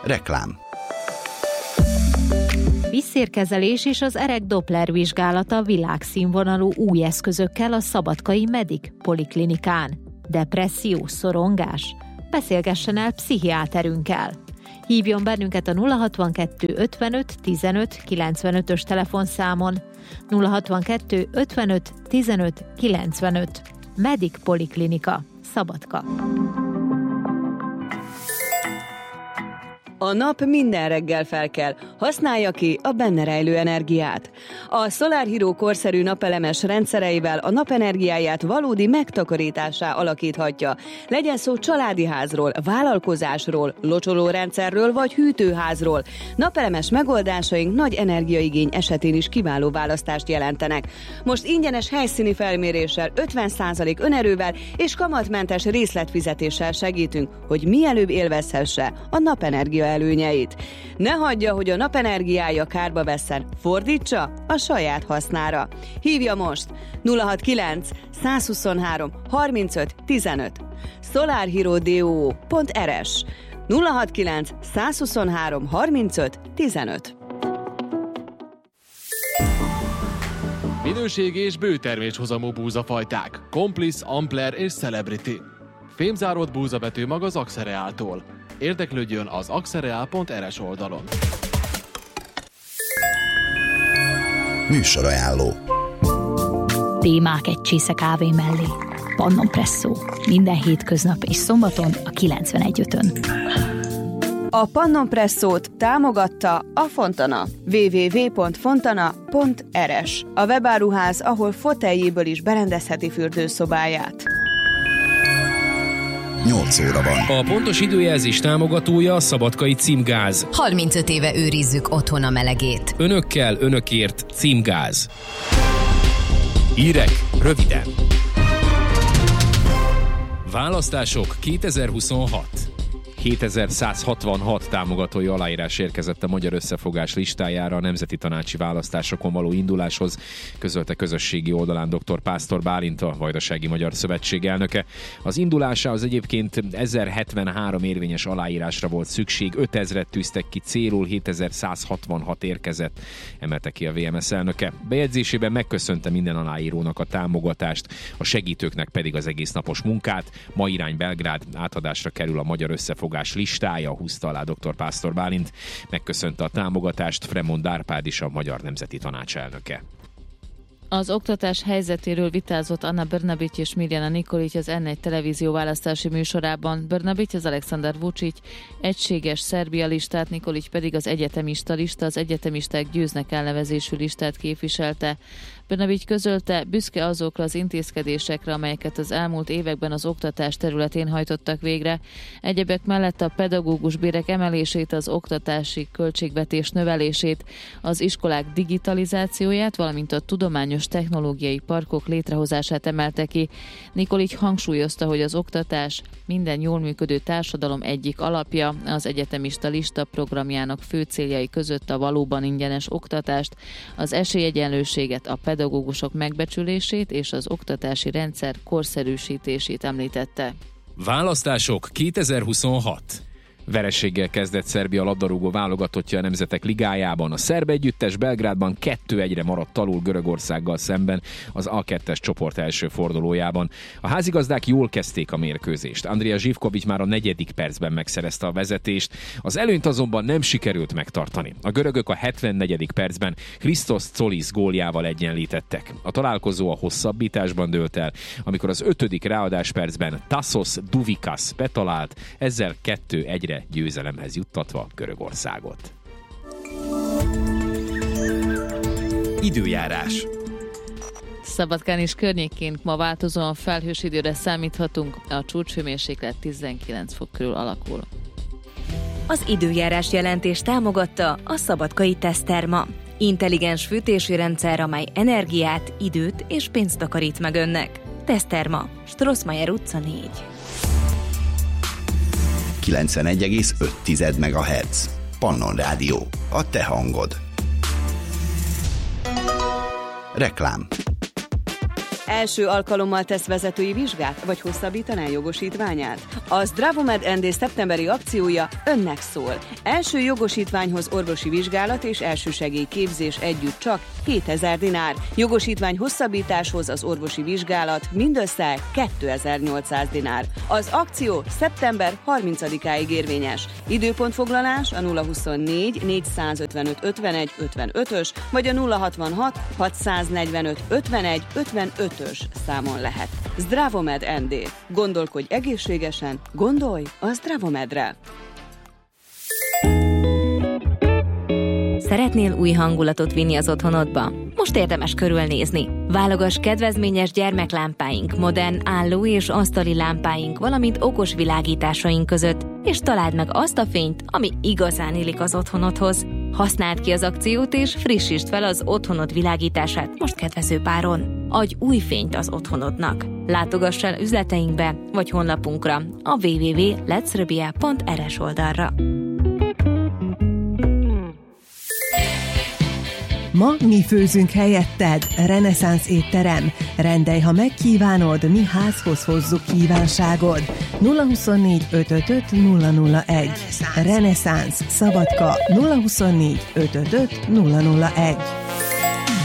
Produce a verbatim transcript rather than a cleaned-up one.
Reklám. Vízszérkezelés és az erek Doppler vizsgálata világszínvonalú új eszközökkel a Szabadkai Medic Poliklinikán. Depresszió, szorongás? Beszélgessen el pszichiáterünkkel. Hívjon bennünket a nulla hatvankettő ötvenöt tizenöt kilencvenötös telefonszámon. nulla hatvankettő ötvenöt tizenöt kilencvenöt. Medic Poliklinika, Szabadka. A nap minden reggel felkel, használja ki a benne rejlő energiát. A Solar Hero korszerű napelemes rendszereivel a napenergiáját valódi megtakarításá alakíthatja. Legyen szó családi házról, vállalkozásról, locsolórendszerről vagy hűtőházról. Napelemes megoldásaink nagy energiaigény esetén is kiváló választást jelentenek. Most ingyenes helyszíni felméréssel, ötven százalék önerővel és kamatmentes részletfizetéssel segítünk, hogy mielőbb élvezhesse a napenergia előnyeit. Ne hagyja, hogy a napenergiája kárba vesszen, fordítsa a saját hasznára. Hívja most nulla hatvankilenc százhuszonhárom harmincöt tizenöt solarhero pont rs nulla hatvankilenc százhuszonhárom harmincöt tizenöt. Minőség és bőterméshozamú búzafajták, Complice, Ampler és Celebrity. Fémzáródott búzavetőmag az Axereáltól. Érdeklődjön az axereal pont rs oldalon. Műsorajánló. Témák egy csésze kávé mellé. Pannon Presszó. Minden hétköznap és szombaton a kilencvenegy ötön. A Pannon Presszót támogatta a Fontana. double-u double-u double-u pont fontana pont rs. A webáruház, ahol foteljéből is berendezheti fürdőszobáját. nyolc óra van. A pontos időjelzés támogatója a Szabadkai Címgáz. harmincöt éve őrizzük otthon a melegét. Önökkel, önökért Címgáz. Hírek röviden. Választások kétezer-huszonhat. hétezer-százhatvanhat támogatói aláírás érkezett a Magyar Összefogás listájára a nemzeti tanácsi választásokon való induláshoz, közölte közösségi oldalán dr. Pásztor Bálint, a Vajdasági Magyar Szövetség elnöke. Az indulásához egyébként ezerhetvenhárom érvényes aláírásra volt szükség, ötezret tűztek ki célul, hétezer-százhatvanhat érkezett, emelte ki a vé em es elnöke. Bejegyzésében megköszönte minden aláírónak a támogatást, a segítőknek pedig az egész napos munkát. Ma irány Belgrád, átadásra kerül a Magyar Összefogás listája, húzta alá dr. Pásztor Bálint. Megköszönte a támogatást Fremond Árpád is, a Magyar Nemzeti Tanács elnöke. Az oktatás helyzetéről vitázott Anna Brnabić és Mirjana Nikolić az en egy televízió választási műsorában. Brnabić az Aleksandar Vučić egységes Szerbia listát, Nikolić pedig az egyetemista lista, az egyetemisták győznek elnevezésű listát képviselte. Brnabić közölte, büszke azokra az intézkedésekre, amelyeket az elmúlt években az oktatás területén hajtottak végre. Egyebek mellett a pedagógus bérek emelését, az oktatási költségvetés növelését, az iskolák digitalizációját, valamint a tudományos technológiai parkok létrehozását emelte ki. Nikolić hangsúlyozta, hogy az oktatás minden jól működő társadalom egyik alapja. Az egyetemista lista programjának fő céljai között a valóban ingyenes oktatást, az esélyegyenlőséget, a pedagógusok megbecsülését és az oktatási rendszer korszerűsítését említette. Választások kétezer-huszonhat. Vereséggel kezdett Szerbia labdarúgó válogatottja a Nemzetek Ligájában. A szerb együttes Belgrádban kettő egyre maradt alul Görögországgal szemben az á kettes csoport első fordulójában. A házigazdák jól kezdték a mérkőzést. Andrija Živković már a negyedik percben megszerezte a vezetést, az előnyt azonban nem sikerült megtartani. A görögök a hetvennegyedik percben Christos Tzolis góljával egyenlítettek. A találkozó a hosszabbításban dőlt el, amikor az ötödik ráadás percben Tassos Douvikas betalált, ezzel kettő egyre győzelemhez juttatva Görögországot. Időjárás. Szabadkán és környékén ma változóan felhős időre számíthatunk, a csúcshőmérséklet tizenkilenc fok körül alakul. Az időjárás jelentés támogatta a Szabadkai Teszterma. Intelligens fűtési rendszer, amely energiát, időt és pénzt takarít meg önnek. Teszterma, Strossmayer utca négy. kilencvenegy egész öt megahertz. Pannon Rádió. A te hangod. Reklám. Első alkalommal tesz vezetői vizsgát, vagy hosszabbítaná jogosítványát? A Zdravomed en dé szeptemberi akciója önnek szól. Első jogosítványhoz orvosi vizsgálat és elsősegélyképzés együtt csak hétezer dinár. Jogosítvány hosszabbításhoz az orvosi vizsgálat mindössze kétezer-nyolcszáz dinár. Az akció szeptember harmincadikáig érvényes. Időpontfoglalás a nulla huszonnégy négyszázötvenöt ötvenegy ötvenötös vagy a nulla hatvanhat hatszáznegyvenöt ötvenegy ötvenötös számon lehet. Zdravomed en dé. Gondolkodj egészségesen, gondolj a Zdravomedre! Szeretnél új hangulatot vinni az otthonodba? Most érdemes körülnézni. Válogass kedvezményes gyermeklámpáink, modern álló- és asztali lámpáink, valamint okos világításaink között, és találd meg azt a fényt, ami igazán illik az otthonodhoz. Használd ki az akciót, és frissítsd fel az otthonod világítását most kedvező páron. Adj új fényt az otthonodnak. Látogass el üzleteinkbe, vagy honlapunkra a double-u double-u double-u pont letsröbia pont er es oldalra. Ma mi főzünk helyetted, Reneszánsz étterem. Rendelj, ha megkívánod, mi házhoz hozzuk kívánságod. nulla huszonnégy ötvenöt nulla nulla egy. Reneszánsz, Szabadka nulla huszonnégy ötvenöt nulla nulla egy.